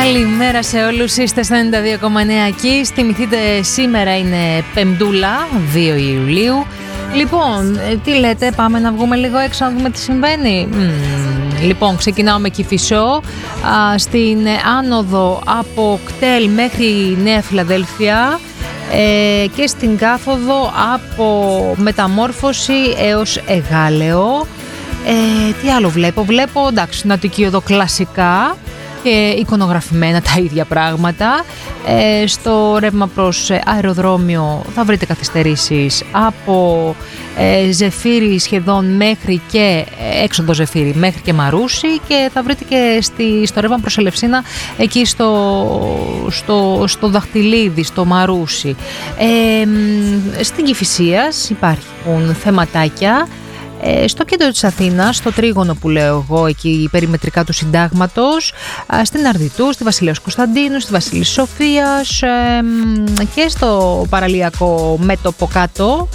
Καλημέρα σε όλους, είστε στο 92,9 εκεί. Θυμηθείτε, σήμερα είναι Πεμπτούλα, 2 Ιουλίου. Λοιπόν, τι λέτε, πάμε να βγούμε λίγο έξω να δούμε τι συμβαίνει. Λοιπόν, ξεκινάω με Κηφισό, στην άνοδο από Κτέλ μέχρι Νέα Φιλαδέλφια και στην κάθοδο από Μεταμόρφωση έως Εγάλεο. Τι άλλο βλέπω, εντάξει, Ναττική Οδό κλασικά και εικονογραφημένα τα ίδια πράγματα. Στο ρεύμα προς αεροδρόμιο θα βρείτε καθυστερήσεις από Ζεφύρι σχεδόν μέχρι και έξοδο Ζεφύρι μέχρι και Μαρούσι, και θα βρείτε και στο ρεύμα προς Ελευσίνα εκεί στο Δαχτυλίδι, στο Μαρούσι. Στην Κηφισίας υπάρχουν θεματάκια. Στο κέντρο της Αθήνας, στο τρίγωνο που λέω εγώ, εκεί περιμετρικά του Συντάγματος, στην Αρδιτού, στη Βασιλέως Κωνσταντίνου, στη Βασίλισσης Σοφίας και στο παραλιακό μέτωπο κάτω,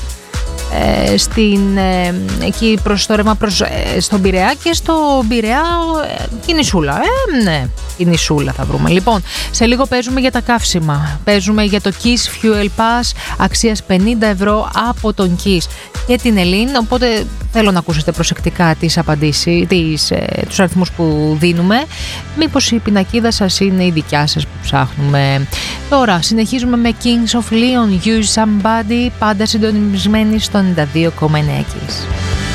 εκεί προς το ρεύμα στον Πειραιά, και στο Πειραιά κινησούλα. Ναι, κινησούλα θα βρούμε. Λοιπόν, σε λίγο παίζουμε για τα καύσιμα. Παίζουμε για το Kiss Fuel Pass αξίας 50 ευρώ από τον Kiss και την Ελλήν, οπότε θέλω να ακούσετε προσεκτικά τις απαντήσεις, τους αριθμούς που δίνουμε. Μήπως η πινακίδα σας είναι η δικιά σας που ψάχνουμε. Τώρα συνεχίζουμε με Kings of Leon, Use Somebody, πάντα συντονισμένοι στο 92,9.